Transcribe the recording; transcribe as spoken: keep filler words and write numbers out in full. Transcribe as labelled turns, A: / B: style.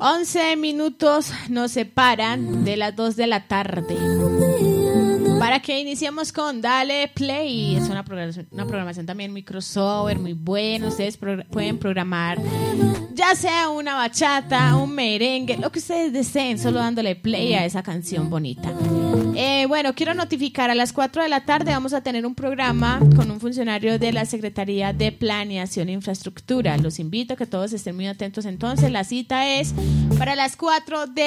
A: once minutos nos separan de las dos de la tarde. Para que iniciemos con Dale Play. Es una programación, una programación también muy crossover, muy buena. Ustedes pro- pueden programar ya sea una bachata, un merengue, lo que ustedes deseen, solo dándole play a esa canción bonita. Eh, bueno, quiero notificar, a las cuatro de la tarde vamos a tener un programa con un funcionario de la Secretaría de Planeación e Infraestructura. Los invito a que todos estén muy atentos entonces. La cita es para las cuatro de